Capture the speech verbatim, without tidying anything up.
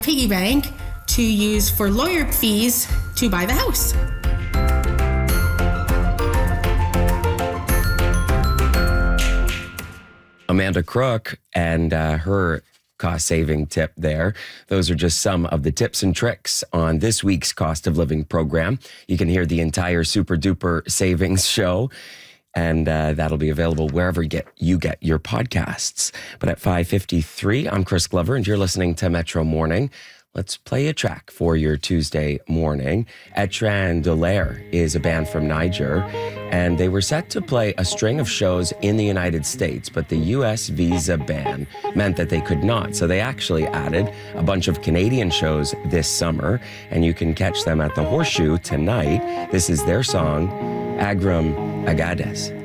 piggy bank to use for lawyer fees to buy the house. Amanda Crook and uh, her cost-saving tip there. Those are just some of the tips and tricks on this week's Cost of Living program. You can hear the entire Super Duper Savings show, and uh, that'll be available wherever you get, you get your podcasts. But at five fifty-three, I'm Chris Glover, and you're listening to Metro Morning. Let's play a track for your Tuesday morning. Etran Dolaire is a band from Niger, and they were set to play a string of shows in the United States, but the U S visa ban meant that they could not. So they actually added a bunch of Canadian shows this summer, and you can catch them at the Horseshoe tonight. This is their song, Agram Agades.